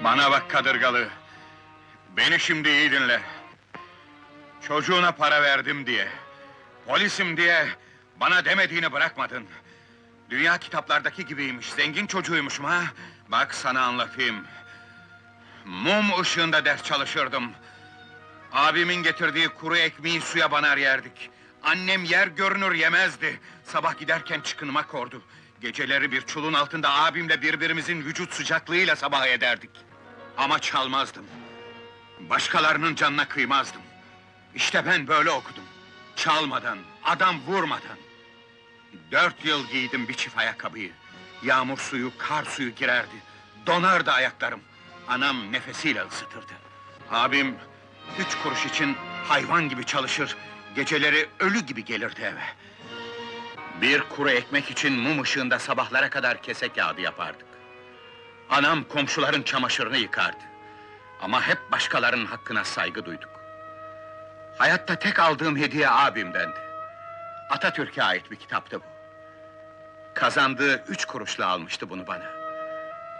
Bana bak kadırgalı! Beni şimdi iyi dinle! Çocuğuna para verdim diye, polisim diye bana demediğini bırakmadın. Dünya kitaplardaki gibiymiş, zengin çocuğuymuşum ha! Bak sana anlatayım. Mum ışığında ders çalışırdım. Abimin getirdiği kuru ekmeği suya banar yerdik. Annem yer görünür yemezdi. Sabah giderken çıkınıma kordu. Geceleri bir çulun altında abimle birbirimizin vücut sıcaklığıyla sabah ederdik. Ama çalmazdım. Başkalarının canına kıymazdım. İşte ben böyle okudum. Çalmadan, adam vurmadan. 4 yıl giydim bir çift ayakkabıyı. Yağmur suyu, kar suyu girerdi. Donardı ayaklarım. Anam nefesiyle ısıtırdı. Abim 3 kuruş için hayvan gibi çalışır, geceleri ölü gibi gelirdi eve. Bir kuru ekmek için mum ışığında sabahlara kadar kese kağıdı yapardık. Anam komşuların çamaşırını yıkardı. Ama hep başkalarının hakkına saygı duyduk. Hayatta tek aldığım hediye abimdendi. Atatürk'e ait bir kitaptı bu. Kazandığı 3 kuruşla almıştı bunu bana.